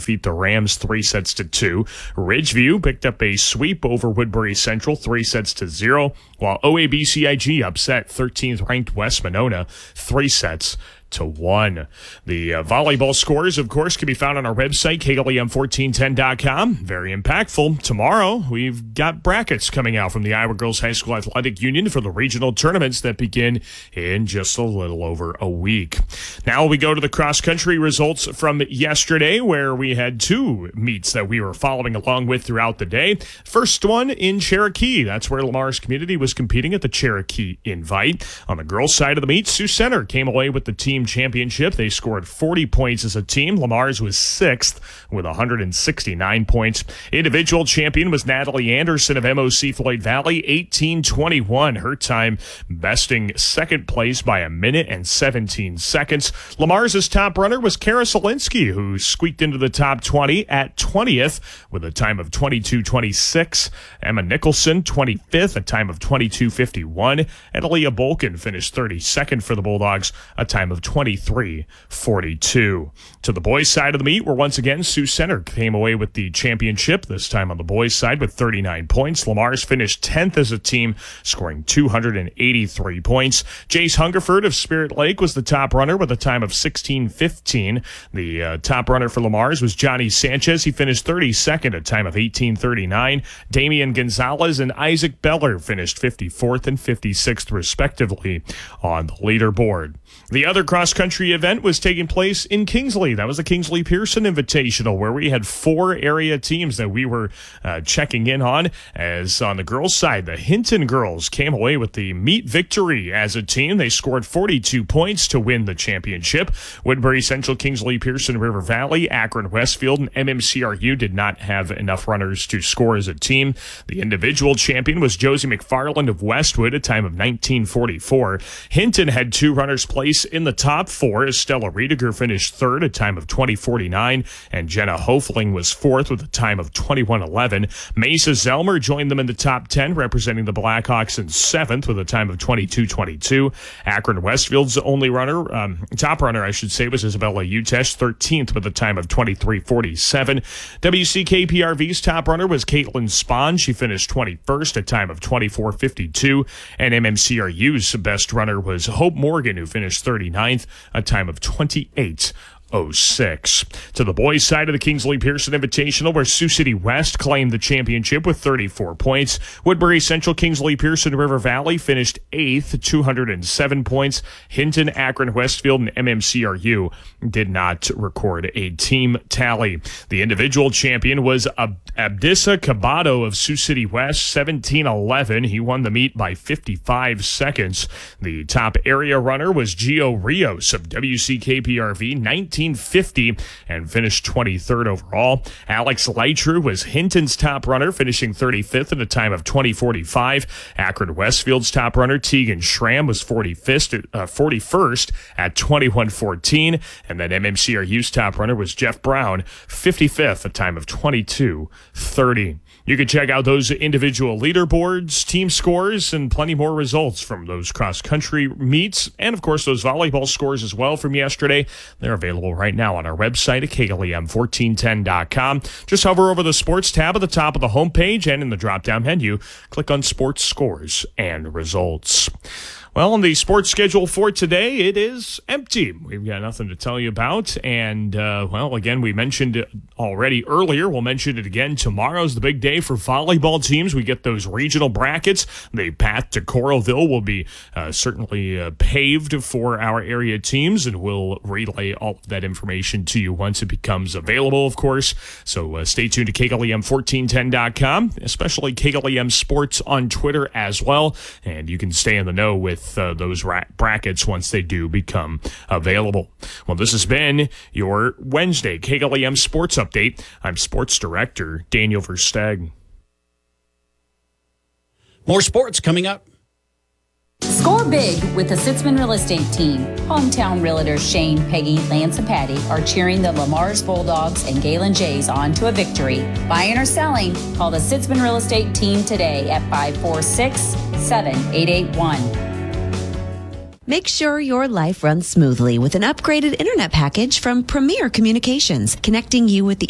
defeat the Rams 3-2. Ridgeview picked up a sweep over Woodbury Central 3-0, while OABCIG upset 13th ranked West Monona 3-1. The volleyball scores, of course, can be found on our website, KLEM1410.com. Very impactful. Tomorrow, we've got brackets coming out from the Iowa Girls High School Athletic Union for the regional tournaments that begin in just a little over a week. Now we go to the cross-country results from yesterday, where we had two meets that we were following along with throughout the day. First one in Cherokee. That's where Lamar's community was competing at the Cherokee Invite. On the girls' side of the meet, Sioux Center came away with the team championship. They scored 40 points as a team. Lamar's was sixth with 169 points. Individual champion was Natalie Anderson of MOC Floyd Valley, 18:21. Her time besting second place by 1 minute and 17 seconds. Lamar's top runner was Kara Solinsky, who squeaked into the top 20 at 20th with a time of 22:26. Emma Nicholson, 25th, a time of 22:51. And Aaliyah Bolkin finished 32nd for the Bulldogs, a time of 23:42. To the boys' side of the meet, where once again Sioux Center came away with the championship, this time on the boys' side with 39 points. Lamar's finished 10th as a team, scoring 283 points. Jace Hungerford of Spirit Lake was the top runner with a time of 16:15. The top runner for Lamar's was Johnny Sanchez. He finished 32nd, a time of 18:39. Damian Gonzalez and Isaac Beller finished 54th and 56th, respectively, on the leaderboard. The other cross-country event was taking place in Kingsley. That was the Kingsley Pearson Invitational, where we had 4 area teams that we were checking in on. As on the girls' side, the Hinton girls came away with the meet victory as a team. They scored 42 points to win the championship. Woodbury Central, Kingsley Pearson, River Valley, Akron Westfield, and MMCRU did not have enough runners to score as a team. The individual champion was Josie McFarland of Westwood, a time of 19:44. Hinton had 2 runners place in the top 4 as Stella Riediger finished 3rd, a time of 20:49, and Jenna Hofling was 4th with a time of 21:11. Mesa Zelmer joined them in the top 10, representing the Blackhawks in 7th with a time of 22:22. Akron Westfield's only runner, top runner, I should say, was Isabella Utesh, 13th with a time of 23:47. WCKPRV's top runner was Caitlin Spahn. She finished 21st, a time of 24:52, and MMCRU's best runner was Hope Morgan, who finished 39th, a time of 28:06. To the boys' side of the Kingsley Pearson Invitational, where Sioux City West claimed the championship with 34 points. Woodbury Central, Kingsley Pearson, River Valley finished 8th, 207 points. Hinton, Akron Westfield, and MMCRU did not record a team tally. The individual champion was Abdissa Cabato of Sioux City West, 17:11. He won the meet by 55 seconds. The top area runner was Gio Rios of WCKPRV, 19:50, and finished 23rd overall. Alex Leitru was Hinton's top runner, finishing 35th at a time of 20:45. Akron Westfield's top runner, Tegan Schramm, was 41st at 21:14. And then MMCRU's top runner was Jeff Brown, 55th, a time of 22:30. You can check out those individual leaderboards, team scores, and plenty more results from those cross-country meets, and of course those volleyball scores as well from yesterday. They're available right now on our website at KLEM1410.com. Just hover over the sports tab at the top of the homepage, and in the drop-down menu, click on sports scores and results. Well, on the sports schedule for today, it is empty. We've got nothing to tell you about. And, well, again, we mentioned it already earlier. We'll mention it again. Tomorrow's the big day for volleyball teams. We get those regional brackets. The path to Coralville will be certainly paved for our area teams, and we'll relay all of that information to you once it becomes available, of course. So stay tuned to KLEM1410.com, especially KLEM Sports on Twitter as well. And you can stay in the know with those brackets once they do become available. Well, this has been your Wednesday KLEM Sports Update. I'm Sports Director Daniel Versteg. More sports coming up. Score big with the Sitzman Real Estate Team. Hometown realtors Shane, Peggy, Lance, and Patty are cheering the Lamar's Bulldogs and Galen Jays on to a victory. Buying or selling, call the Sitzman Real Estate Team today at 546-7881. Make sure your life runs smoothly with an upgraded internet package from Premier Communications, connecting you with the